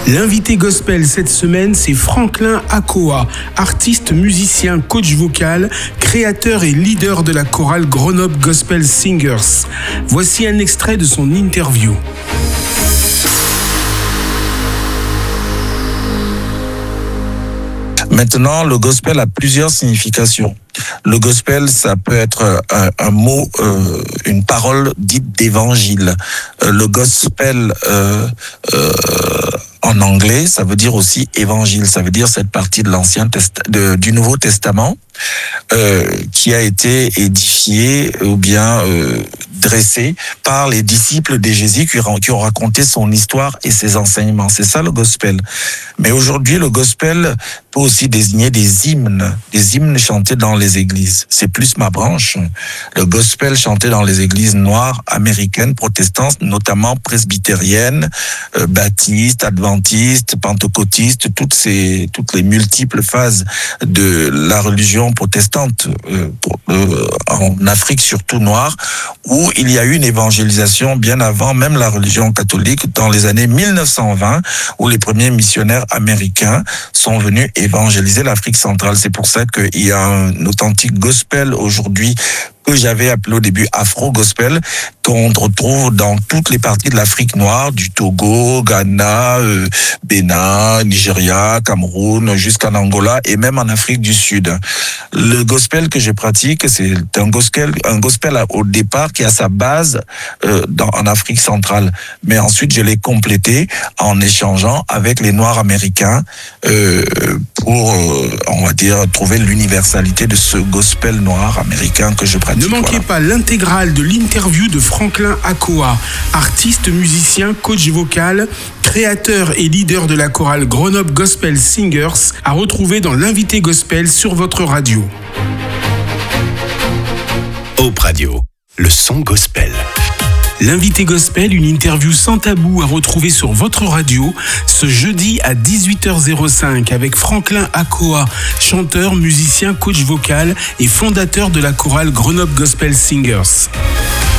L'invité gospel cette semaine, c'est Franklin Akoa, artiste, musicien, coach vocal, créateur et leader de la chorale Grenoble Gospel Singers. Voici un extrait de son interview. Maintenant, le gospel a plusieurs significations. Le gospel, ça peut être un mot, une parole dite d'évangile. Le gospel, en anglais, ça veut dire aussi évangile. Ça veut dire cette partie de du Nouveau Testament qui a été édifiée ou bien dressée par les disciples de Jésus qui ont raconté son histoire et ses enseignements. C'est ça le gospel. Mais aujourd'hui, le gospel peut aussi désigner des hymnes chantés dans les églises. C'est plus ma branche. Le gospel chanté dans les églises noires américaines, protestantes, notamment presbytériennes, baptistes, adventistes, pentecôtistes, toutes les multiples phases de la religion protestante en Afrique, surtout noire, où il y a eu une évangélisation bien avant même la religion catholique, dans les années 1920, où les premiers missionnaires américains sont venus évangéliser l'Afrique centrale. C'est pour ça qu'il y a un authentique gospel aujourd'hui que j'avais appelé au début Afro-Gospel, qu'on retrouve dans toutes les parties de l'Afrique noire, du Togo, Ghana, Bénin, Nigeria, Cameroun, jusqu'en Angola et même en Afrique du Sud. Le gospel que je pratique, c'est un gospel au départ qui a sa base en Afrique centrale. Mais ensuite, je l'ai complété en échangeant avec les Noirs américains pour, on va dire, trouver l'universalité de ce gospel noir américain que je pratique. Ne manquez pas l'intégrale de l'interview de Franklin Akoa, artiste, musicien, coach vocal, créateur et leader de la chorale Grenoble Gospel Singers, à retrouver dans l'invité gospel sur votre radio. Hope Radio, le son gospel. L'invité gospel, une interview sans tabou à retrouver sur votre radio ce jeudi à 18h05 avec Franklin Akoa, chanteur, musicien, coach vocal et fondateur de la chorale Grenoble Gospel Singers.